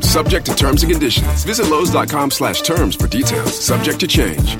Subject to terms and conditions. Visit Lowe's.com/terms for details. Subject to change.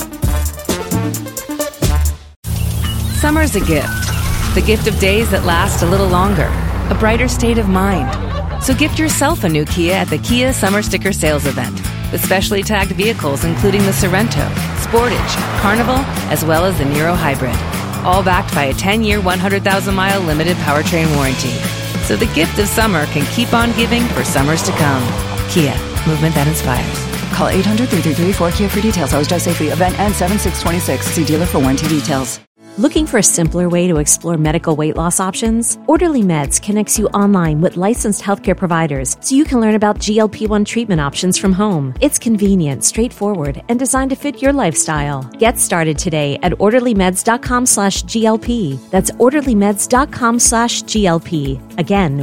Summer's a gift. The gift of days that last a little longer. A brighter state of mind. So gift yourself a new Kia at the Kia Summer Sticker Sales Event. With specially tagged vehicles including the Sorento, Sportage, Carnival, as well as the Niro Hybrid. All backed by a 10-year, 100,000-mile limited powertrain warranty. So the gift of summer can keep on giving for summers to come. Kia, movement that inspires. Call 800-333-4KIA for details. Always drive safely. Event ends 7/6/26. See dealer for warranty details. Looking for a simpler way to explore medical weight loss options? Orderly Meds connects you online with licensed healthcare providers so you can learn about GLP-1 treatment options from home. It's convenient, straightforward, and designed to fit your lifestyle. Get started today at orderlymeds.com/GLP. That's orderlymeds.com/GLP. Again,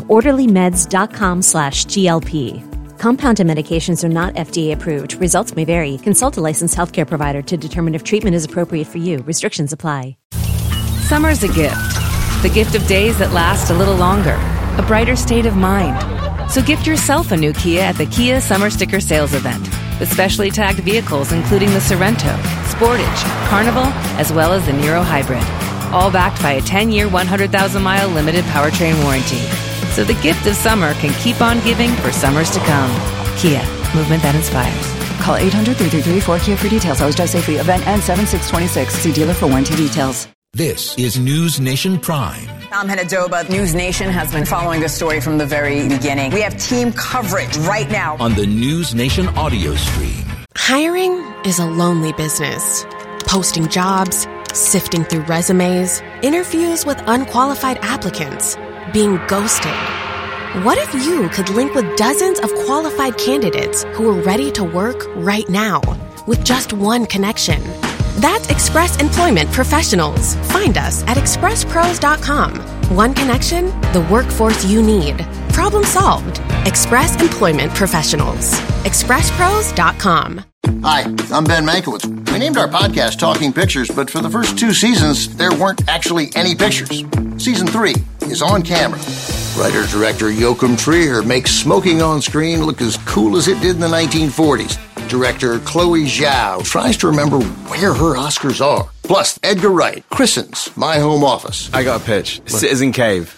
orderlymeds.com/GLP. Compounded medications are not FDA approved. Results may vary. Consult a licensed healthcare provider to determine if treatment is appropriate for you. Restrictions apply. Summer's a gift. The gift of days that last a little longer. A brighter state of mind. So gift yourself a new Kia at the Kia Summer Sticker Sales Event. With specially tagged vehicles including the Sorento, Sportage, Carnival, as well as the Niro Hybrid. All backed by a 10-year, 100,000-mile limited powertrain warranty. So the gift of summer can keep on giving for summers to come. Kia, movement that inspires. Call 800-333-4KIA for details. Always drive safely. Event ends 7/6/26. See dealer for warranty details. This is News Nation Prime. I'm Henadoba. News Nation has been following this story from the very beginning. We have team coverage right now on the News Nation audio stream. Hiring is a lonely business. Posting jobs, sifting through resumes, interviews with unqualified applicants, being ghosted. What if you could link with dozens of qualified candidates who are ready to work right now with just one connection? That's Express Employment Professionals. Find us at expresspros.com. One connection, the workforce you need. Problem solved. Express Employment Professionals. expresspros.com. Hi, I'm Ben Mankiewicz. We named our podcast Talking Pictures, but for the first 2 seasons, there weren't actually any pictures. Season 3 is on camera. Writer-director Joachim Trier makes smoking on screen look as cool as it did in the 1940s. Director Chloe Zhao tries to remember where her Oscars are. Plus, Edgar Wright christens My Home Office. I got a pitch. Citizen Cave.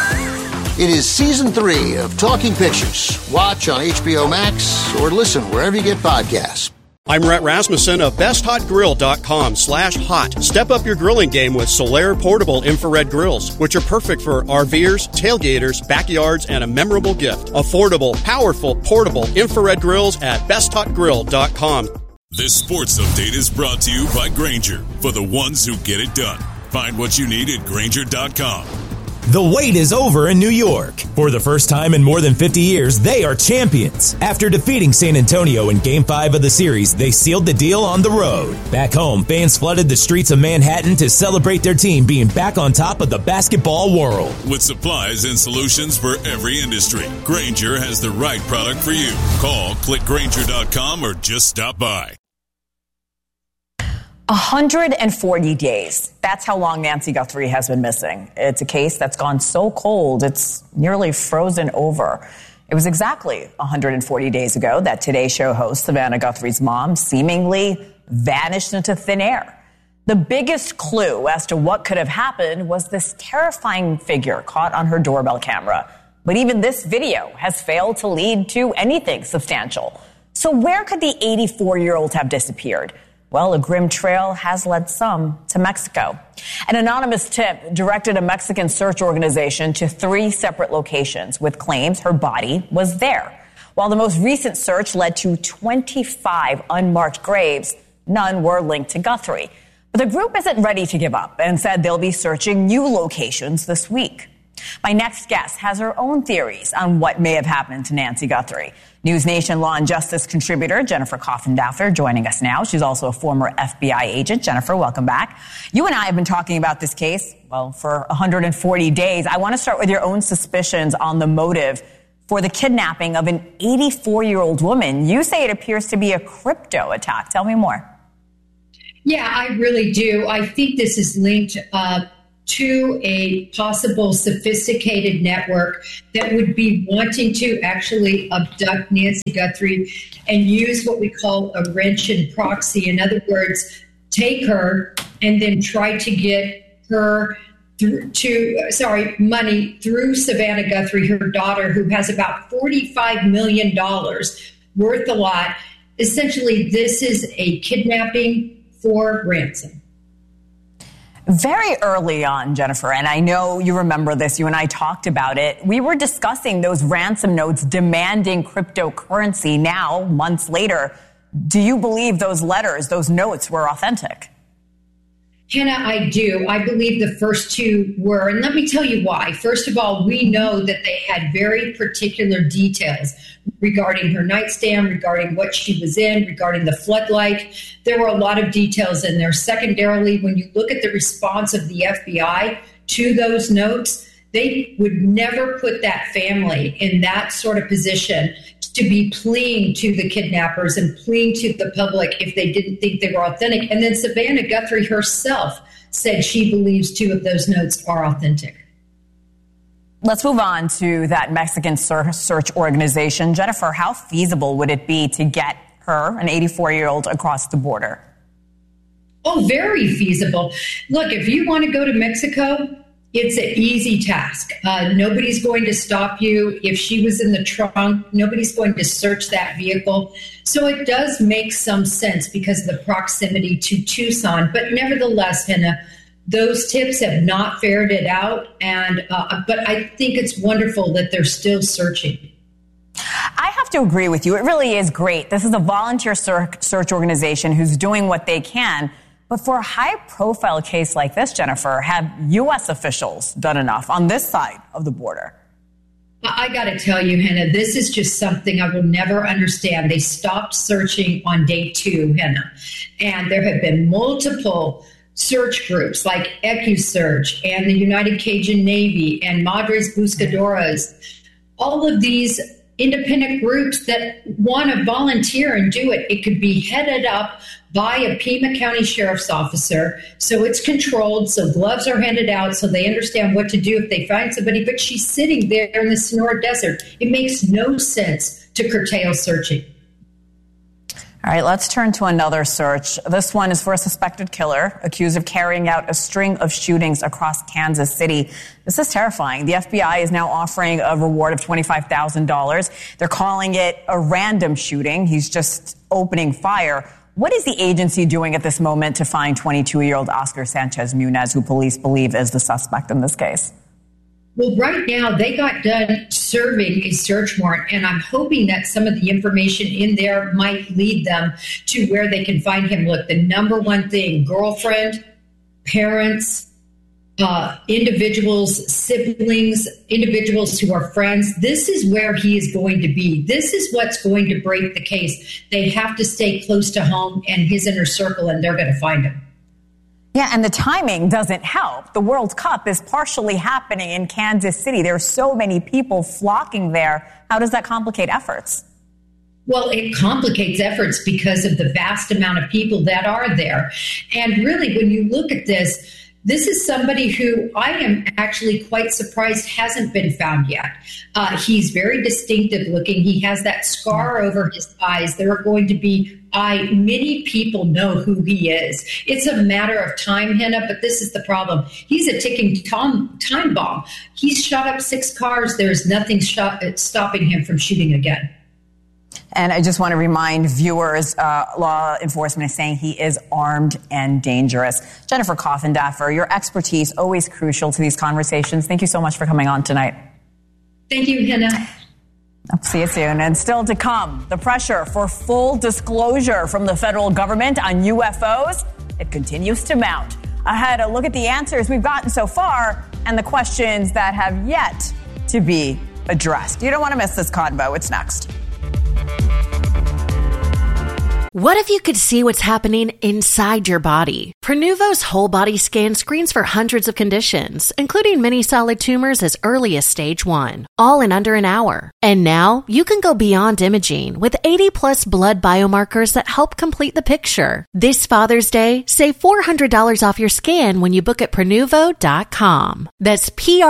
It is Season 3 of Talking Pictures. Watch on HBO Max or listen wherever you get podcasts. I'm Rhett Rasmussen of BestHotGrill.com/hot. Step up your grilling game with Solaire Portable Infrared Grills, which are perfect for RVers, tailgaters, backyards, and a memorable gift. Affordable, powerful, portable infrared grills at BestHotGrill.com. This sports update is brought to you by Grainger, for the ones who get it done. Find what you need at Grainger.com. The wait is over in New York. For the first time in more than 50 years, they are champions. After defeating San Antonio in Game 5 of the series, they sealed the deal on the road. Back home, fans flooded the streets of Manhattan to celebrate their team being back on top of the basketball world. With supplies and solutions for every industry, Grainger has the right product for you. Call, click Grainger.com, or just stop by. 140 days. That's how long Nancy Guthrie has been missing. It's a case that's gone so cold, it's nearly frozen over. It was exactly 140 days ago that Today Show host Savannah Guthrie's mom seemingly vanished into thin air. The biggest clue as to what could have happened was this terrifying figure caught on her doorbell camera. But even this video has failed to lead to anything substantial. So where could the 84-year-old have disappeared? Well, a grim trail has led some to Mexico. An anonymous tip directed a Mexican search organization to 3 separate locations with claims her body was there. While the most recent search led to 25 unmarked graves, none were linked to Guthrie. But the group isn't ready to give up and said they'll be searching new locations this week. My next guest has her own theories on what may have happened to Nancy Guthrie. News Nation Law and Justice contributor Jennifer Coffendather joining us now. She's also a former FBI agent. Jennifer, welcome back. You and I have been talking about this case, well, for 140 days. I want to start with your own suspicions on the motive for the kidnapping of an 84-year-old woman. You say it appears to be a crypto attack. Tell me more. Yeah, I really do. I think this is linked to a possible sophisticated network that would be wanting to actually abduct Nancy Guthrie and use what we call a wrench and proxy. In other words, take her and then try to get her money through Savannah Guthrie, her daughter, who has about $45 million worth a lot. Essentially, this is a kidnapping for ransom. Very early on, Jennifer, and I know you remember this, you and I talked about it, we were discussing those ransom notes demanding cryptocurrency. Now, months later, do you believe those letters, those notes were authentic? Hannah, I do. I believe the first two were, and let me tell you why. First of all, we know that they had very particular details regarding her nightstand, regarding what she was in, regarding the floodlight. There were a lot of details in there. Secondarily, when you look at the response of the FBI to those notes, they would never put that family in that sort of position to be pleading to the kidnappers and pleading to the public if they didn't think they were authentic. And then Savannah Guthrie herself said she believes two of those notes are authentic. Let's move on to that Mexican search organization. Jennifer, how feasible would it be to get her, an 84-year-old, across the border? Oh, very feasible. Look, if you want to go to Mexico, it's an easy task. Nobody's going to stop you. If she was in the trunk, nobody's going to search that vehicle. So it does make some sense because of the proximity to Tucson. But nevertheless, Hannah, those tips have not fared it out. But I think it's wonderful that they're still searching. I have to agree with you. It really is great. This is a volunteer search organization who's doing what they can. But for a high-profile case like this, Jennifer, have U.S. officials done enough on this side of the border? I got to tell you, Hannah, this is just something I will never understand. They stopped searching on day 2, Hannah, and there have been multiple search groups like EcuSearch and the United Cajun Navy and Madres Buscadoras, all of these independent groups that want to volunteer and do it. It could be headed up by a Pima County Sheriff's officer, so it's controlled, so gloves are handed out, so they understand what to do if they find somebody, but she's sitting there in the Sonora Desert. It makes no sense to curtail searching. All right, let's turn to another search. This one is for a suspected killer accused of carrying out a string of shootings across Kansas City. This is terrifying. The FBI is now offering a reward of $25,000. They're calling it a random shooting. He's just opening fire. What is the agency doing at this moment to find 22-year-old Oscar Sanchez Munez, who police believe is the suspect in this case? Well, right now, they got done serving a search warrant, and I'm hoping that some of the information in there might lead them to where they can find him. Look, the number one thing, girlfriend, parents, individuals, siblings, individuals who are friends, this is where he is going to be. This is what's going to break the case. They have to stay close to home and his inner circle, and they're going to find him. Yeah, and the timing doesn't help. The World Cup is partially happening in Kansas City. There are so many people flocking there. How does that complicate efforts? Well, it complicates efforts because of the vast amount of people that are there. And really, when you look at this, this is somebody who I am actually quite surprised hasn't been found yet. He's very distinctive looking. He has that scar over his eyes. There are going to be many people know who he is. It's a matter of time, Hannah, but this is the problem. He's a ticking time bomb. He's shot up 6 cars. There's nothing stopping him from shooting again. And I just want to remind viewers, law enforcement is saying he is armed and dangerous. Jennifer Coffindaffer, your expertise always crucial to these conversations. Thank you so much for coming on tonight. Thank you, Hannah. I'll see you soon. And still to come, the pressure for full disclosure from the federal government on UFOs, it continues to mount. Ahead, a look at the answers we've gotten so far and the questions that have yet to be addressed. You don't want to miss this convo. It's next. What if you could see what's happening inside your body? Prenuvo's whole body scan screens for hundreds of conditions, including many solid tumors as early as stage 1, all in under an hour. And now you can go beyond imaging with 80 plus blood biomarkers that help complete the picture. This Father's Day, save $400 off your scan when you book at Prenuvo.com. That's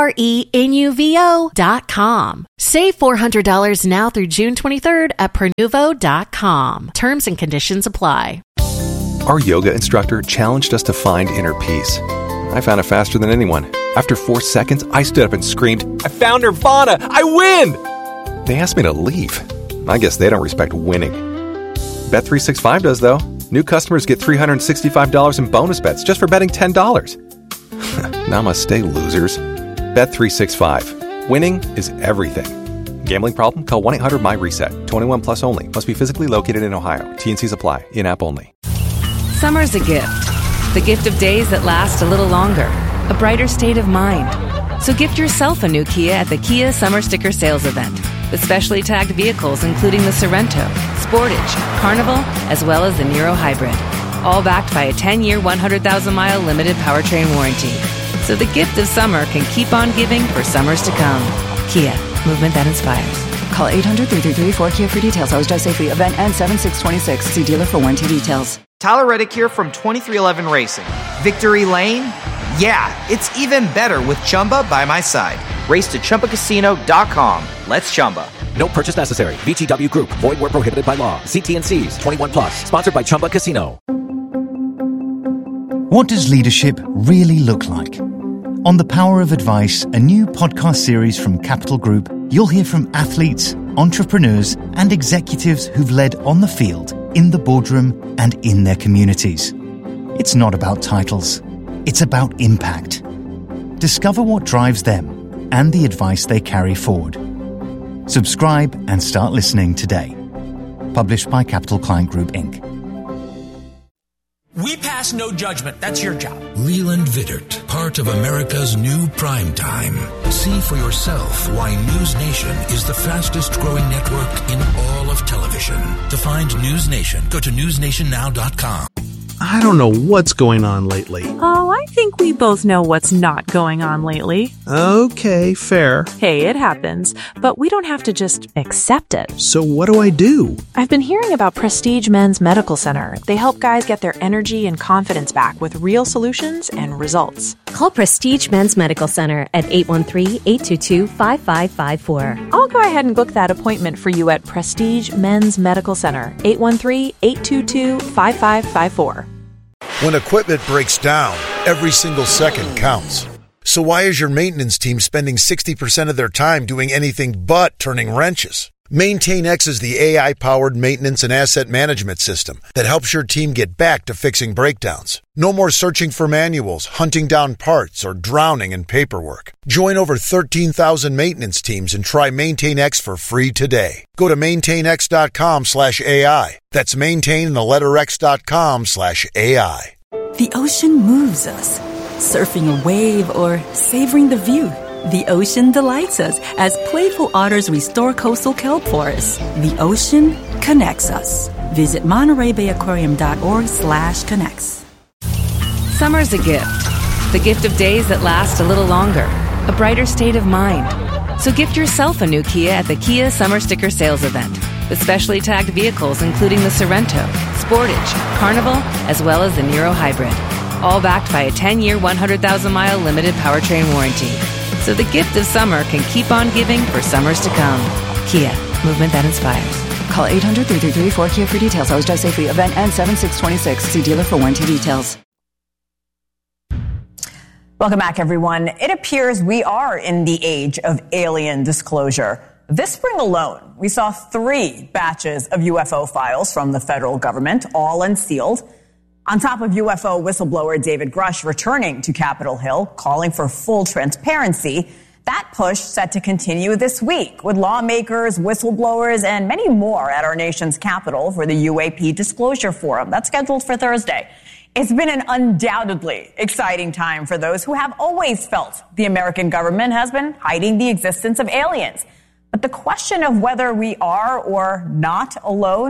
Prenuvo.com. Save $400 now through June 23rd at Prenuvo.com. Terms and conditions apply. Our yoga instructor challenged us to find inner peace. I found it faster than anyone. After 4 seconds, I stood up and screamed, "I found Nirvana! I win!" They asked me to leave. I guess they don't respect winning. Bet365 does, though. New customers get $365 in bonus bets just for betting $10. Namaste, losers. Bet365. Winning is everything. Gambling problem? Call 1-800-MY-RESET. 21 plus only. Must be physically located in Ohio. T&Cs apply. In-app only. Summer's a gift. The gift of days that last a little longer. A brighter state of mind. So gift yourself a new Kia at the Kia Summer Sticker Sales Event. With specially tagged vehicles including the Sorento, Sportage, Carnival, as well as the Niro Hybrid. All backed by a 10-year, 100,000-mile limited powertrain warranty. So the gift of summer can keep on giving for summers to come. Kia. Movement that inspires. Call 800-333-4KIA for details. I was just safely. Event ends 7/6/26. See dealer for warranty details. Tyler Reddick here from 2311 Racing. Victory Lane? Yeah, it's even better with Chumba by my side. Race to ChumbaCasino.com. Let's Chumba. No purchase necessary. VGW Group. Void where prohibited by law. See T&Cs. 21 plus. Sponsored by Chumba Casino. What does leadership really look like? On The Power of Advice, a new podcast series from Capital Group, you'll hear from athletes, entrepreneurs, and executives who've led on the field, in the boardroom, and in their communities. It's not about titles. It's about impact. Discover what drives them and the advice they carry forward. Subscribe and start listening today. Published by Capital Client Group, Inc. We pass no judgment. That's your job. Leland Vittert, part of America's new primetime. See for yourself why News Nation is the fastest growing network in all of television. To find News Nation, go to newsnationnow.com. I don't know what's going on lately. Oh, I think we both know what's not going on lately. Okay, fair. Hey, it happens, but we don't have to just accept it. So what do I do? I've been hearing about Prestige Men's Medical Center. They help guys get their energy and confidence back with real solutions and results. Call Prestige Men's Medical Center at 813-822-5554. I'll go ahead and book that appointment for you at Prestige Men's Medical Center, 813-822-5554. When equipment breaks down, every single second counts. So why is your maintenance team spending 60% of their time doing anything but turning wrenches? MaintainX is the AI-powered maintenance and asset management system that helps your team get back to fixing breakdowns. No more searching for manuals, hunting down parts, or drowning in paperwork. Join over 13,000 maintenance teams and try MaintainX for free today. Go to maintainx.com/AI. That's maintain and the letter x.com/AI. The ocean moves us. Surfing a wave or savoring the view. The ocean delights us as playful otters restore coastal kelp forests. The ocean connects us. Visit MontereyBayAquarium.org/connects. Summer's a gift. The gift of days that last a little longer. A brighter state of mind. So gift yourself a new Kia at the Kia Summer Sticker Sales Event. With specially tagged vehicles including the Sorento, Sportage, Carnival, as well as the Niro Hybrid. All backed by a 10-year, 100,000-mile limited powertrain warranty. So the gift of summer can keep on giving for summers to come. Kia. Movement that inspires. Call 800-333-4KIA for details. I was just safely. Event ends 7/6/26. See dealer for warranty details. Welcome back, everyone. It appears we are in the age of alien disclosure. This spring alone, we saw 3 batches of UFO files from the federal government, all unsealed. On top of UFO whistleblower David Grush returning to Capitol Hill, calling for full transparency, that push set to continue this week with lawmakers, whistleblowers, and many more at our nation's capital for the UAP Disclosure Forum. That's scheduled for Thursday. It's been an undoubtedly exciting time for those who have always felt the American government has been hiding the existence of aliens. But the question of whether we are or not alone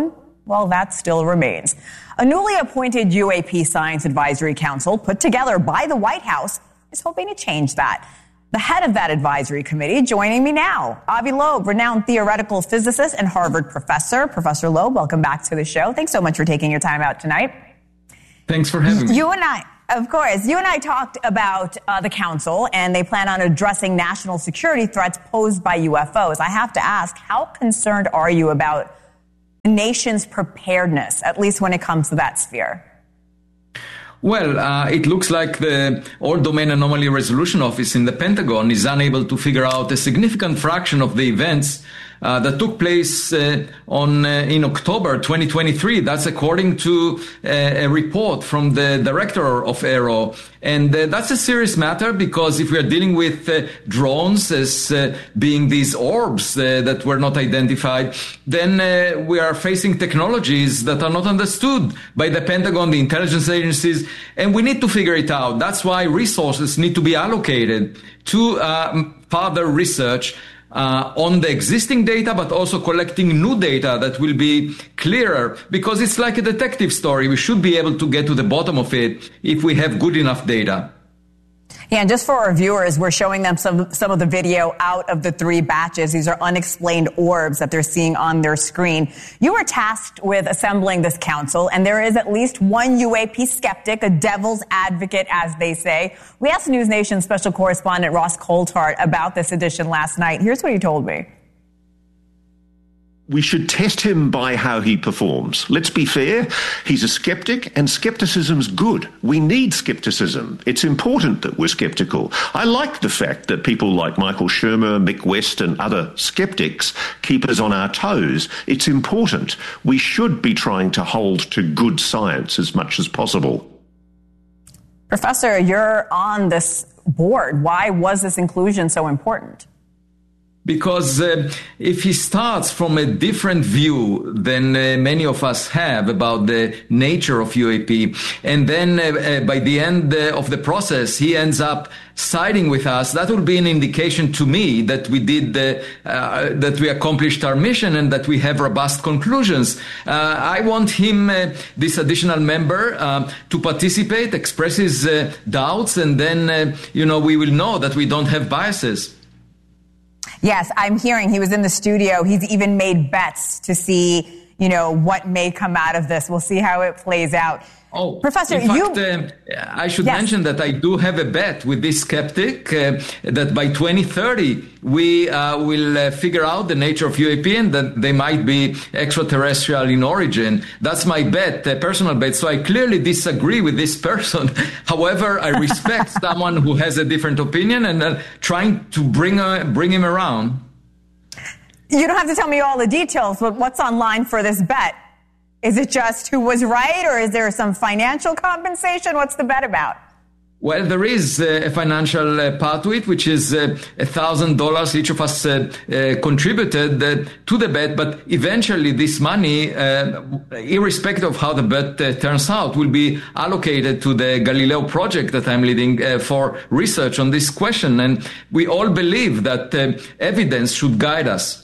Well, that still remains. A newly appointed UAP Science Advisory Council put together by the White House is hoping to change that. The head of that advisory committee joining me now, Avi Loeb, renowned theoretical physicist and Harvard professor. Professor Loeb, welcome back to the show. Thanks so much for taking your time out tonight. Thanks for having me. You and I talked about the council, and they plan on addressing national security threats posed by UFOs. I have to ask, how concerned are you about the nation's preparedness, at least when it comes to that sphere? Well, it looks like the All-Domain Anomaly Resolution Office in the Pentagon is unable to figure out a significant fraction of the events that took place in October 2023. That's according to a report from the director of AARO. And that's a serious matter, because if we are dealing with drones as being these orbs that were not identified, then we are facing technologies that are not understood by the Pentagon, the intelligence agencies, and we need to figure it out. That's why resources need to be allocated to further research on the existing data, but also collecting new data that will be clearer, because it's like a detective story. We should be able to get to the bottom of it if we have good enough data. Yeah, and just for our viewers, we're showing them some of the video out of the 3 batches. These are unexplained orbs that they're seeing on their screen. You were tasked with assembling this council, and there is at least one UAP skeptic, a devil's advocate, as they say. We asked News Nation special correspondent Ross Coulthart about this edition last night. Here's what he told me. We should test him by how he performs. Let's be fair. He's a skeptic, and skepticism's good. We need skepticism. It's important that we're skeptical. I like the fact that people like Michael Shermer, Mick West, and other skeptics keep us on our toes. It's important. We should be trying to hold to good science as much as possible. Professor, you're on this board. Why was this inclusion so important? Because if he starts from a different view than many of us have about the nature of UAP, and then by the end of the process, he ends up siding with us, that will be an indication to me that we did that we accomplished our mission and that we have robust conclusions. I want him, this additional member, to participate, express his doubts, and then we will know that we don't have biases. Yes, I'm hearing he was in the studio. He's even made bets to see, what may come out of this. We'll see how it plays out. Oh, Professor, in fact, I should mention that I do have a bet with this skeptic that by 2030 we will figure out the nature of UAP and that they might be extraterrestrial in origin. That's my bet, a personal bet. So I clearly disagree with this person. However, I respect someone who has a different opinion and trying to bring him around. You don't have to tell me all the details, but what's on line for this bet? Is it just who was right, or is there some financial compensation? What's the bet about? Well, there is a financial part to it, which is $1,000 each of us contributed to the bet. But eventually this money, irrespective of how the bet turns out, will be allocated to the Galileo project that I'm leading for research on this question. And we all believe that evidence should guide us.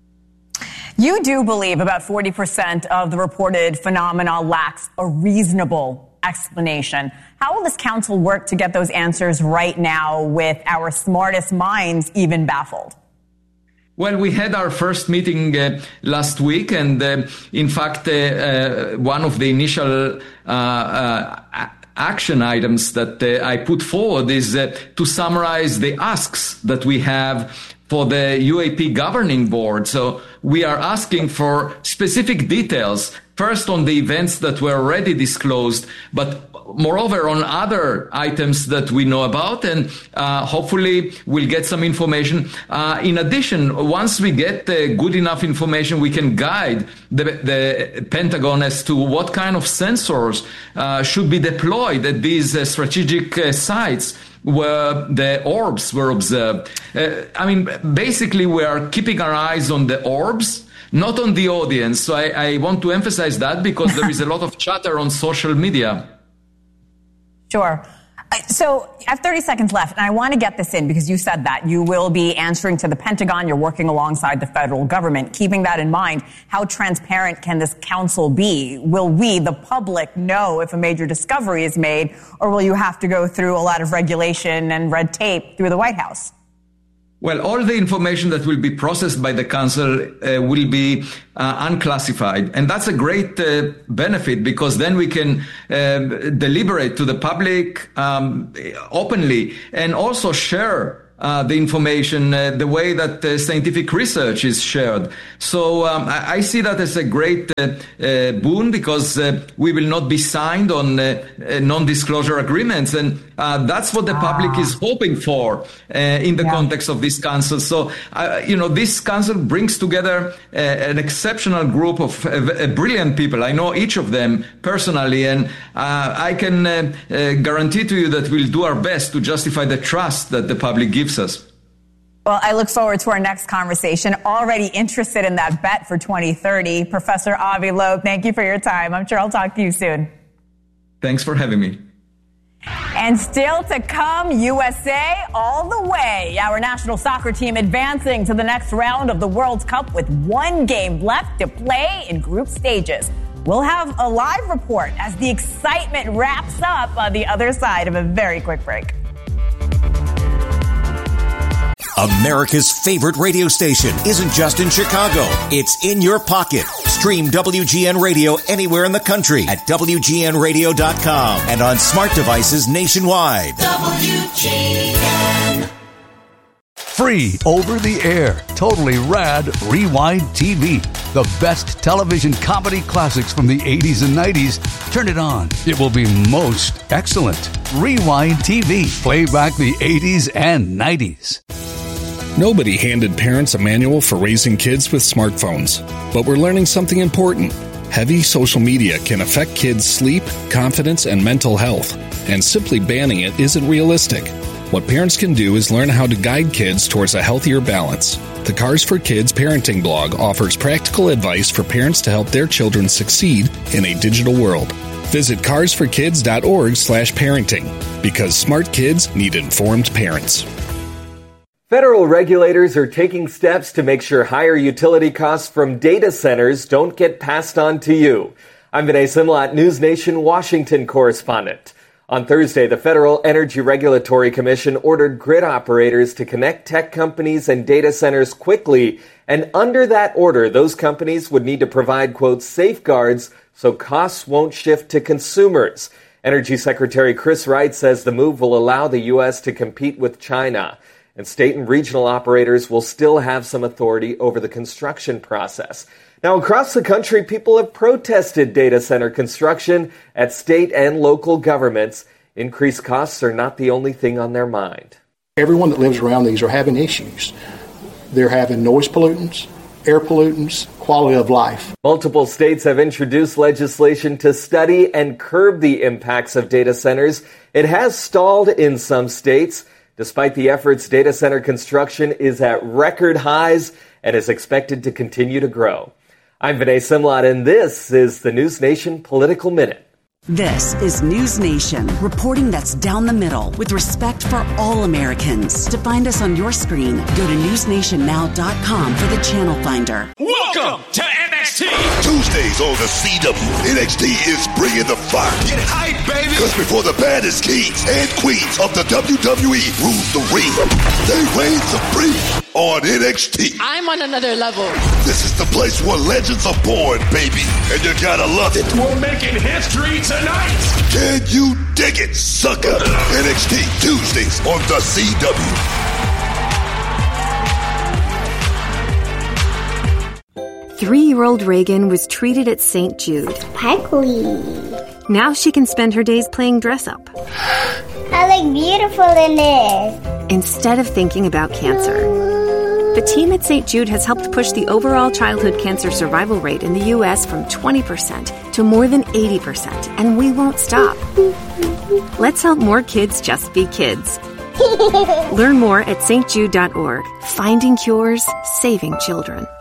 You do believe about 40% of the reported phenomena lacks a reasonable explanation. How will this council work to get those answers right now with our smartest minds even baffled? Well, we had our first meeting last week, and in fact, one of the initial action items that I put forward is to summarize the asks that we have for the UAP governing board. So we are asking for specific details, first on the events that were already disclosed, but moreover on other items that we know about, and hopefully we'll get some information. In addition, once we get good enough information, we can guide the Pentagon as to what kind of sensors should be deployed at these strategic sites where the orbs were observed. Basically, we are keeping our eyes on the orbs, not on the audience. So I want to emphasize that because there is a lot of chatter on social media. Sure. So I have 30 seconds left, and I want to get this in because you said that. You will be answering to the Pentagon. You're working alongside the federal government. Keeping that in mind, how transparent can this council be? Will we, the public, know if a major discovery is made, or will you have to go through a lot of regulation and red tape through the White House? Well, all the information that will be processed by the council will be unclassified. And that's a great benefit because then we can deliberate to the public openly and also share the information the way that scientific research is shared. So I see that as a great boon because we will not be signed on non-disclosure agreements. And that's what the public is hoping for in the context of this council. So, this council brings together an exceptional group of brilliant people. I know each of them personally, and I can guarantee to you that we'll do our best to justify the trust that the public gives us. Well, I look forward to our next conversation. Already interested in that bet for 2030. Professor Avi Loeb, thank you for your time. I'm sure I'll talk to you soon. Thanks for having me. And still to come, USA all the way. Our national soccer team advancing to the next round of the World Cup with one game left to play in group stages. We'll have a live report as the excitement wraps up on the other side of a very quick break. America's favorite radio station isn't just in Chicago. It's in your pocket. Stream WGN Radio anywhere in the country at WGNradio.com and on smart devices nationwide. WGN. Free over the air, totally rad Rewind TV. The best television comedy classics from the 80s and 90s. Turn it on. It will be most excellent. Rewind TV. Play back the 80s and 90s. Nobody handed parents a manual for raising kids with smartphones. But we're learning something important. Heavy social media can affect kids' sleep, confidence, and mental health. And simply banning it isn't realistic. What parents can do is learn how to guide kids towards a healthier balance. The Cars for Kids parenting blog offers practical advice for parents to help their children succeed in a digital world. Visit carsforkids.org/parenting because smart kids need informed parents. Federal regulators are taking steps to make sure higher utility costs from data centers don't get passed on to you. I'm Vinay Simlat, News Nation Washington correspondent. On Thursday, the Federal Energy Regulatory Commission ordered grid operators to connect tech companies and data centers quickly, and under that order, those companies would need to provide, quote, safeguards so costs won't shift to consumers. Energy Secretary Chris Wright says the move will allow the U.S. to compete with China. And state and regional operators will still have some authority over the construction process. Now, across the country, people have protested data center construction at state and local governments. Increased costs are not the only thing on their mind. Everyone that lives around these are having issues. They're having noise pollutants, air pollutants, quality of life. Multiple states have introduced legislation to study and curb the impacts of data centers. It has stalled in some states. Despite the efforts, data center construction is at record highs and is expected to continue to grow. I'm Vinay Simlat, and this is the News Nation Political Minute. This is News Nation, reporting that's down the middle with respect for all Americans. To find us on your screen, go to newsnationnow.com for the channel finder. Welcome to NXT. Tuesdays on the CW, NXT is bringing the fire. Get hype, baby. Because before the baddest kings and queens of the WWE rule the ring, they reign supreme on NXT. I'm on another level. This is the place where legends are born, baby, and you gotta love it. We're making history tonight. Can you dig it, sucker? NXT Tuesdays on the CW. 3-year-old Reagan was treated at St. Jude. Sparkly. Now she can spend her days playing dress-up. I look beautiful in this. Instead of thinking about cancer. The team at St. Jude has helped push the overall childhood cancer survival rate in the U.S. from 20% to more than 80%, and we won't stop. Let's help more kids just be kids. Learn more at stjude.org. Finding cures, saving children.